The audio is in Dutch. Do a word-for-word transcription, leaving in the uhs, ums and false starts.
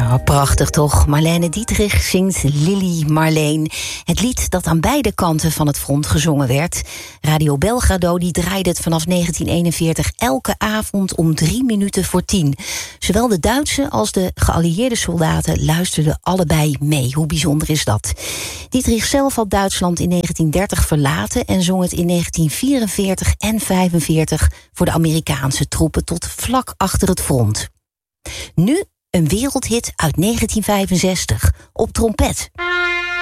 Nou, prachtig toch? Marlene Dietrich zingt Lili Marleen. Het lied dat aan beide kanten van het front gezongen werd. Radio Belgrado die draaide het vanaf negentien eenenveertig elke avond om drie minuten voor tien. Zowel de Duitse als de geallieerde soldaten luisterden allebei mee. Hoe bijzonder is dat? Dietrich zelf had Duitsland in negentien dertig verlaten en zong het in negentien vierenveertig en vijfenveertig voor de Amerikaanse troepen tot vlak achter het front. Nu een wereldhit uit negentien vijfenzestig op trompet.